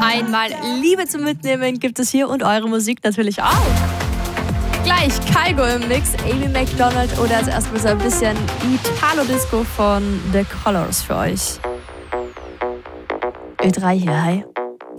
einmal Liebe zum Mitnehmen gibt es hier und eure Musik natürlich auch. Gleich Kygo im Mix, Amy Macdonald oder als erstes so ein bisschen Italo-Disco von The Colors für euch. Ö3 hier, hi.